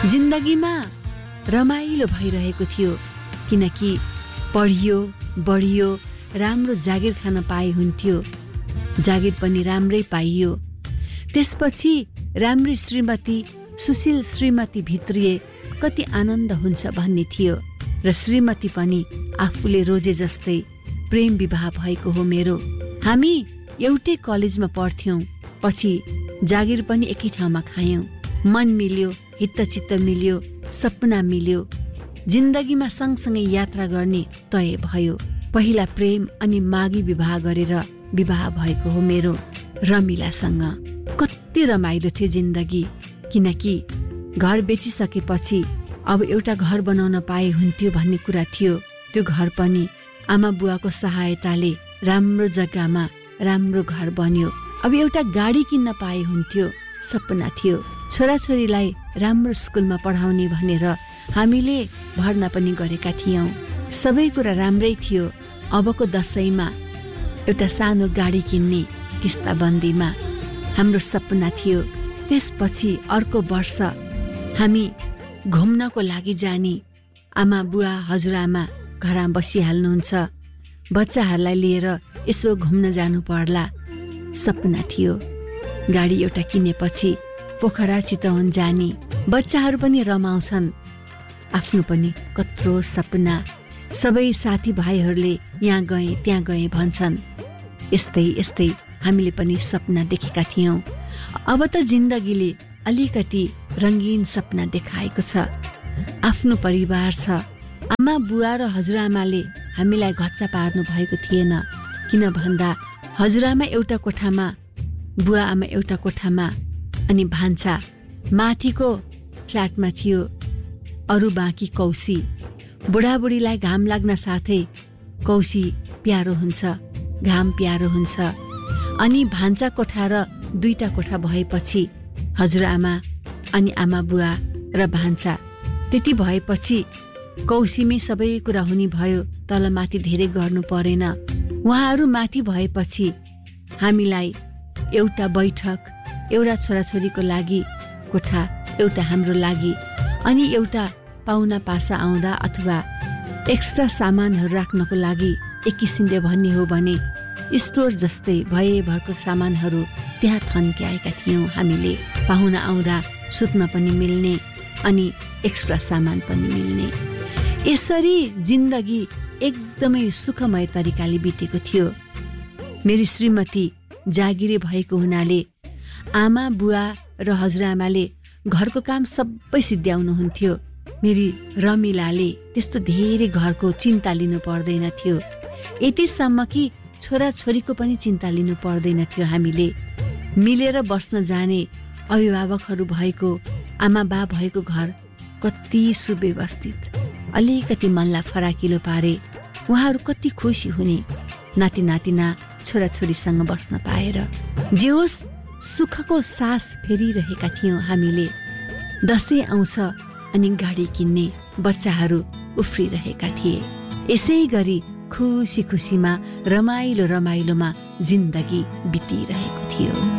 जिन्दगीमा रमाइलो भइरहेको थियो, किनकि पढियो बढियो, राम्रो जागिर खान पाए हुन्थ्यो। जागिर पनि राम्रै पाइयो। त्यसपछि राम्री श्रीमती, सुशील श्रीमती भित्रिए कति आनन्द हुन्छ भन्ने थियो। र श्रीमती पनि आफूले रोजे जस्तै प्रेम विवाह भएको हो मेरो। हामी एउटै कलेजमा पढ्थ्यौं। पछि जागिर पनि एकै ठाउँमा खायौं। मन मिल्यो, हितचित्त मिल्यो, सपना मिल्यो। जिन्दगीमा सँगसँगै यात्रा गर्ने तय भयो। पहिला प्रेम अनि मागी विवाह गरेर विवाह भएको हो मेरो रमिलासँग। कति रमाइलो थियो जिन्दगी, किनकि घर बेचिसकेपछि अब एउटा घर बनाउन पाए हुन्थ्यो भन्ने कुरा थियो। त्यो घर पनि आमा बुवाको सहायताले राम्रो जग्गामा राम्रो घर बन्यो। अब एउटा गाडी किन्न पाए हुन्थ्यो, सपना थियो। छोराछोरीलाई राम्रो स्कुलमा पढाउने भनेर हामीले भर्ना पनि गरेका थियौं। सबै कुरा राम्रै थियो। अबको दशैंमा एउटा सानो गाडी किन्ने किस्ताबन्दीमा हाम्रो सपना थियो। त्यसपछि अर्को वर्ष हामी घुम्नको लागि जाने। आमा बुवा हजुरआमा घरमा बसिहाल्नुहुन्छ, बच्चाहरूलाई लिएर यसो घुम्न जानु पर्ला, सपना थियो। गाडी एउटा किनेपछि पोखरा चितवन जाने। बच्चाहरू पनि रमाउँछन्, आफ्नो पनि कत्रो सपना। सबै साथीभाइहरूले यहाँ गए त्यहाँ गए भन्छन्। यस्तै यस्तै हामीले पनि सपना देखेका थियौं। अब त जिन्दगीले अलिकति रंगीन सपना देखाएको छ। आफ्नो परिवार छ। आमा बुवा र हजुरआमाले हामीलाई घच्चा पार्नु भएको थिएन। किन भन्दा हजुरआमा एउटा कोठामा, बुवा आमा एउटा कोठामा, अनि भान्सा माथिको फ्ल्याटमा थियो। अरू बाँकी कौसी। बुढाबुढीलाई घाम लाग्न साथै कौसी प्यारो हुन्छ, घाम प्यारो हुन्छ। अनि भान्सा कोठा र दुईटा कोठा भएपछि हजुरआमा अनि आमा बुवा र भान्सा, त्यति भएपछि कौसीमै सबै कुरा हुने भयो। तलमाथि धेरै गर्नु परेन। उहाँहरू माथि भएपछि हामीलाई एउटा बैठक, एउटा छोराछोरीको लागि कोठा, एउटा हाम्रो लागि, अनि एउटा पाहुना पासा आउँदा अथवा एक्स्ट्रा सामानहरू राख्नको लागि एक किसिमले भन्ने हो भने स्टोर जस्तै भएभरको सामानहरू त्यहाँ थन्क्याएका थियौं हामीले। पाहुना आउँदा सुत्न पनि मिल्ने अनि एक्स्ट्रा सामान पनि मिल्ने। यसरी जिन्दगी एकदमै सुखमय तरिकाले बितेको थियो। मेरी श्रीमती जागिरे भएको हुनाले आमा बुवा र हजुरआमाले घरको काम सबै सिद्ध्याउनुहुन्थ्यो। मेरी रमिलाले त्यस्तो धेरै घरको चिन्ता लिनु पर्दैन थियो। यतिसम्म कि छोराछोरीको पनि चिन्ता लिनु पर्दैन थियो। हामीले मिलेर बस्न जाने अभिभावकहरू भएको, आमा बा भएको घर कति सुव्यवस्थित। अलिकति मनलाई फराकिलो पारे उहाँहरू कति खुसी हुने, नाति नातिना छोराछोरीसँग बस्न पाएर। जे होस्, सुखको सास फेरिरहेका थियौं हामीले। दशैं आउँछ अनि गाडी किन्ने बच्चाहरू उफ्रिरहेका थिए। यसै गरी खुसी खुसीमा रमाइलो रमाइलोमा जिन्दगी बितिरहेको थियो।